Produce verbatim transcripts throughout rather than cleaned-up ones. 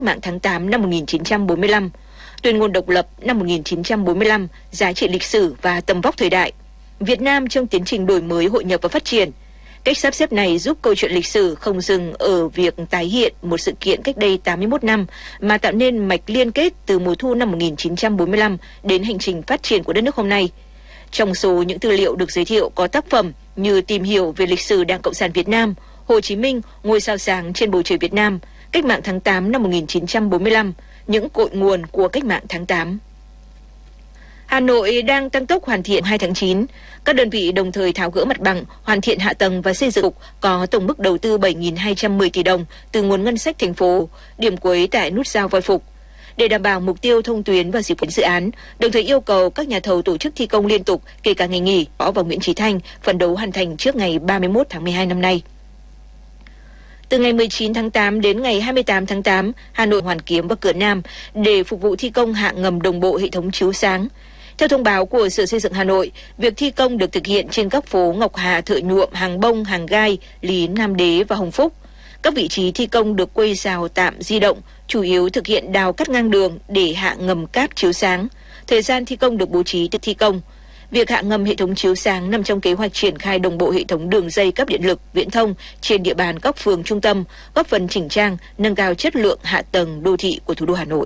mạng tháng tám năm một nghìn chín trăm bốn mươi lăm, tuyên ngôn độc lập năm một nghìn chín trăm bốn mươi lăm, giá trị lịch sử và tầm vóc thời đại, Việt Nam trong tiến trình đổi mới, hội nhập và phát triển. Cách sắp xếp này giúp câu chuyện lịch sử không dừng ở việc tái hiện một sự kiện cách đây tám mươi mốt năm, mà tạo nên mạch liên kết từ mùa thu năm một nghìn chín trăm bốn mươi lăm đến hành trình phát triển của đất nước hôm nay. Trong số những tư liệu được giới thiệu có tác phẩm như Tìm hiểu về lịch sử Đảng Cộng sản Việt Nam, Hồ Chí Minh, Ngôi sao sáng trên bầu trời Việt Nam, Cách mạng tháng tám năm một nghìn chín trăm bốn mươi lăm, những cội nguồn của Cách mạng tháng tám. Hà Nội đang tăng tốc hoàn thiện hai tháng chín. Các đơn vị đồng thời tháo gỡ mặt bằng, hoàn thiện hạ tầng và xây dựng cục có tổng mức đầu tư bảy nghìn hai trăm mười tỷ đồng từ nguồn ngân sách thành phố, điểm cuối tại nút giao Voi Phục. Để đảm bảo mục tiêu thông tuyến và dịp cuối dự án, đồng thời yêu cầu các nhà thầu tổ chức thi công liên tục, kể cả ngày nghỉ, Võ và Nguyễn Chí Thanh phấn đấu hoàn thành trước ngày ba mươi mốt tháng mười hai năm nay. Từ ngày mười chín tháng tám đến ngày hai mươi tám tháng tám, Hà Nội, Hoàn Kiếm và Cửa Nam để phục vụ thi công hạ ngầm đồng bộ hệ thống chiếu sáng. Theo thông báo của Sở Xây dựng Hà Nội, việc thi công được thực hiện trên các phố Ngọc Hà, Thợ Nhuộm, Hàng Bông, Hàng Gai, Lý Nam Đế và Hồng Phúc. Các vị trí thi công được quây rào tạm di động, chủ yếu thực hiện đào cắt ngang đường để hạ ngầm cáp chiếu sáng. Thời gian thi công được bố trí từ thi công. Việc hạ ngầm hệ thống chiếu sáng nằm trong kế hoạch triển khai đồng bộ hệ thống đường dây cấp điện lực, viễn thông trên địa bàn các phường trung tâm, góp phần chỉnh trang, nâng cao chất lượng hạ tầng đô thị của thủ đô Hà Nội.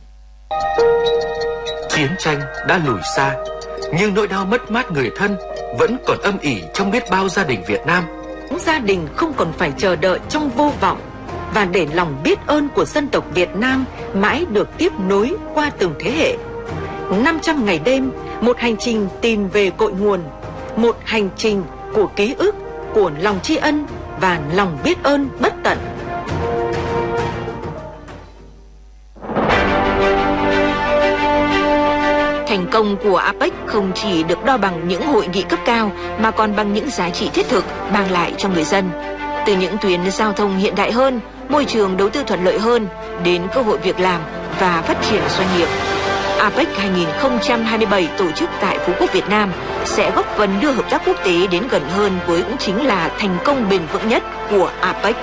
Chiến tranh đã lùi xa, nhưng nỗi đau mất mát người thân vẫn còn âm ỉ trong biết bao gia đình Việt Nam. Gia đình không còn phải chờ đợi trong vô vọng, và để lòng biết ơn của dân tộc Việt Nam mãi được tiếp nối qua từng thế hệ. năm trăm ngày đêm, một hành trình tìm về cội nguồn, một hành trình của ký ức, của lòng tri ân và lòng biết ơn bất tận. Thành công của a pếch không chỉ được đo bằng những hội nghị cấp cao mà còn bằng những giá trị thiết thực mang lại cho người dân. Từ những tuyến giao thông hiện đại hơn, môi trường đầu tư thuận lợi hơn, đến cơ hội việc làm và phát triển doanh nghiệp. a pếch hai không hai bảy tổ chức tại Phú Quốc, Việt Nam sẽ góp phần đưa hợp tác quốc tế đến gần hơn, với cũng chính là thành công bền vững nhất của a pếch.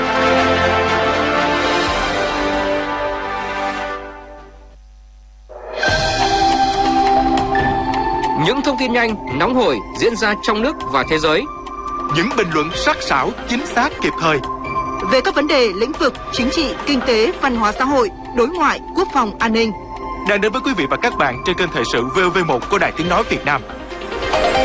Những thông tin nhanh, nóng hổi diễn ra trong nước và thế giới. Những bình luận sắc sảo, chính xác, kịp thời về các vấn đề lĩnh vực chính trị, kinh tế, văn hóa xã hội, đối ngoại, quốc phòng, an ninh đang đến với quý vị và các bạn trên kênh thời sự vê o vê một của Đài Tiếng nói Việt Nam.